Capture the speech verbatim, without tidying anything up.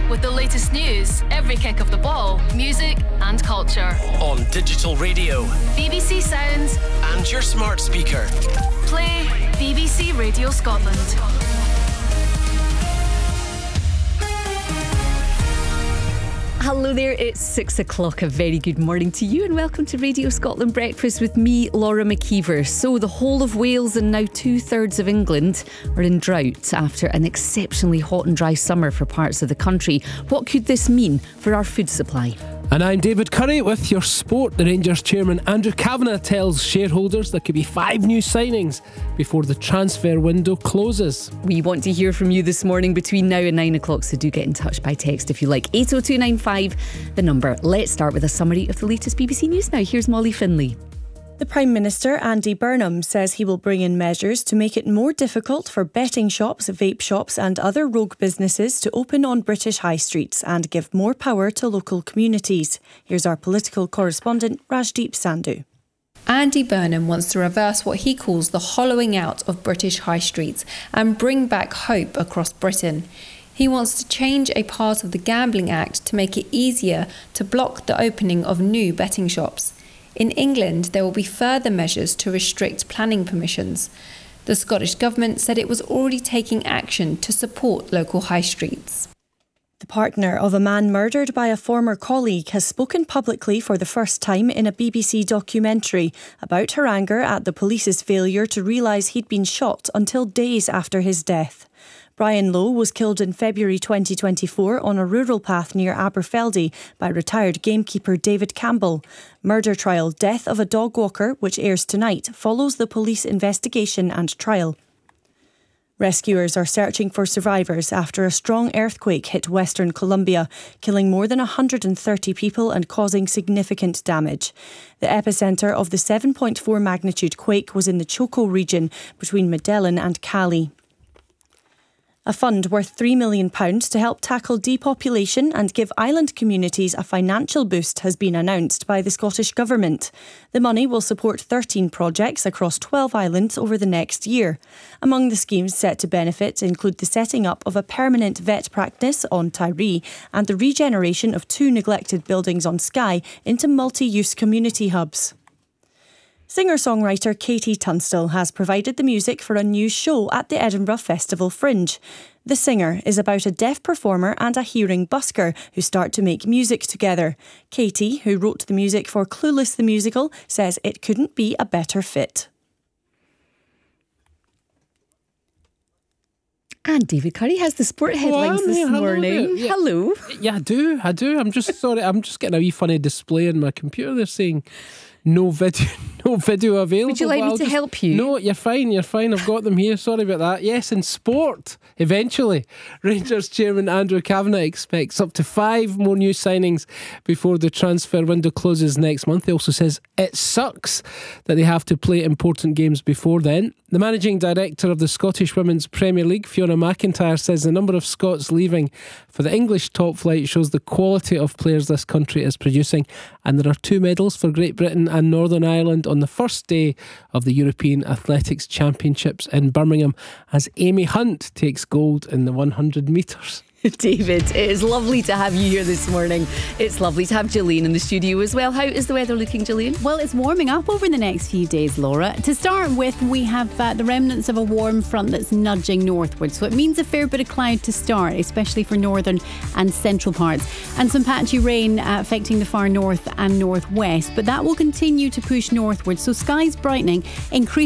with the latest news, every kick of the ball, music and culture. On digital radio, B B C Sounds and your smart speaker. Play B B C Radio Scotland. Hello there, it's six o'clock. A very good morning to you and welcome to Radio Scotland Breakfast with me, Laura McKeever. So the whole of Wales and now two-thirds of England are in drought after an exceptionally hot and dry summer for parts of the country. What could this mean for our food supply? And I'm David Curry with your sport. The Rangers chairman Andrew Kavanagh tells shareholders there could be five new signings before the transfer window closes. We want to hear from you this morning between now and nine o'clock, so do get in touch by text if you like. eight oh two nine five, the number. Let's start with a summary of the latest B B C News now. Here's Molly Finlay. The Prime Minister, Andy Burnham, says he will bring in measures to make it more difficult for betting shops, vape shops and other rogue businesses to open on British high streets and give more power to local communities. Here's our political correspondent, Rajdeep Sandhu. Andy Burnham wants to reverse what he calls the hollowing out of British high streets and bring back hope across Britain. He wants to change a part of the Gambling Act to make it easier to block the opening of new betting shops. In England, there will be further measures to restrict planning permissions. The Scottish Government said it was already taking action to support local high streets. The partner of a man murdered by a former colleague has spoken publicly for the first time in a B B C documentary about her anger at the police's failure to realise he'd been shot until days after his death. Brian Lowe was killed in February twenty twenty-four on a rural path near Aberfeldy by retired gamekeeper David Campbell. Murder trial Death of a Dog Walker, which airs tonight, follows the police investigation and trial. Rescuers are searching for survivors after a strong earthquake hit Western Colombia, killing more than one hundred thirty people and causing significant damage. The epicentre of the seven point four magnitude quake was in the Choco region between Medellin and Cali. A fund worth three million pounds to help tackle depopulation and give island communities a financial boost has been announced by the Scottish Government. The money will support thirteen projects across twelve islands over the next year. Among the schemes set to benefit include the setting up of a permanent vet practice on Tiree and the regeneration of two neglected buildings on Skye into multi-use community hubs. Singer-songwriter Katie Tunstall has provided the music for a new show at the Edinburgh Festival Fringe. The Singer is about a deaf performer and a hearing busker who start to make music together. Katie, who wrote the music for Clueless the Musical, says it couldn't be a better fit. And David Curry has the sport headlines oh, this yeah, morning. Yeah. Hello. Yeah, I do. I do. I'm just sorry. I'm just getting a wee funny display on my computer. They're saying no video, no video available. Would you like well, me I'll to just, help you? No, you're fine. You're fine. I've got them here. Sorry about that. Yes, in sport, eventually, Rangers chairman Andrew Kavanagh expects up to five more new signings before the transfer window closes next month. He also says it sucks that they have to play important games before then. The managing director of the Scottish Women's Premier League, Fiona McIntyre, says the number of Scots leaving for the English top flight shows the quality of players this country is producing, and there are two medals for Great Britain and Northern Ireland on the first day of the European Athletics Championships in Birmingham as Amy Hunt takes gold in the one hundred metres. David, it is lovely to have you here this morning. It's lovely to have Gillian in the studio as well. How is the weather looking, Gillian? Well, it's warming up over the next few days, Laura. To start with, we have uh, the remnants of a warm front that's nudging northward. So it means a fair bit of cloud to start, especially for northern and central parts. And some patchy rain uh, affecting the far north and northwest. But that will continue to push northward. So skies brightening, increasing